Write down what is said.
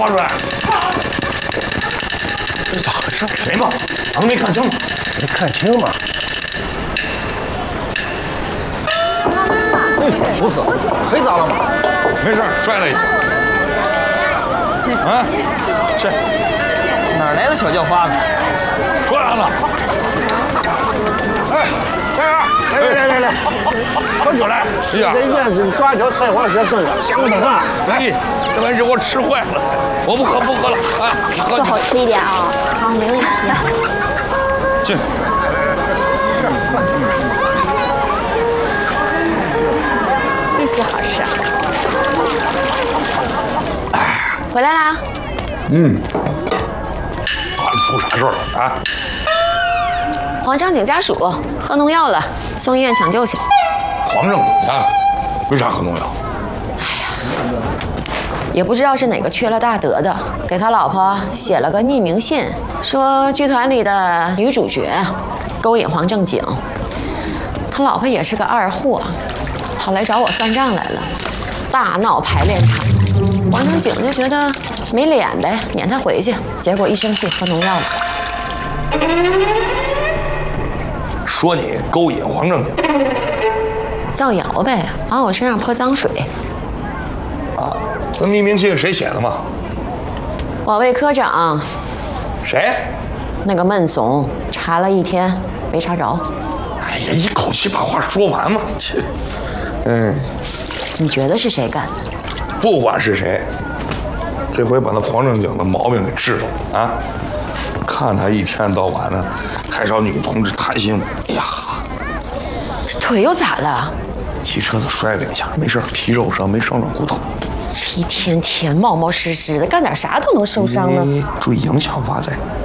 说出来。 这咋回事？ 谁嘛？俺们没看清吗？ 没看清吗？哎，不是，腿咋了吗？ 没事，摔了一下。啊，去。 哪来的小叫花子？ 说啥呢？哎， 来，喝酒来！ 哎呀， 这叶子抓条菜花蛇炖的，香得很。 哎，这玩意儿我吃坏了，我不喝了。啊，你喝做好吃一点啊！好，没问题。 进。 必须好吃。回来啦？ 到底出啥事儿了啊？ 黄正经家属喝农药了，送医院抢救去。 黄正经家为啥喝农药？ 也不知道是哪个缺了大德的，给他老婆写了个匿名信，说剧团里的女主角勾引黄正经，他老婆也是个二货，跑来找我算账来了，大闹排练场。黄正经就觉得没脸呗，撵他回去，结果一生气喝农药了。 说你勾引黄正经， 造谣呗，往我身上泼脏水。 啊？那匿名信谁写的嘛？ 我卫科长， 谁？ 那个闷怂，查了一天没查着。 哎呀，一口气把话说完嘛！切， 你觉得是谁干的？ 不管是谁，这回把那黄正经的毛病给治了啊！看他一天到晚的还找女同志谈心，哎呀， 这腿又咋了？ 骑车子摔了一下，没事，皮肉伤，没伤着骨头。 这一天天冒冒失失的，干点啥都能受伤呢。 注意影响发财。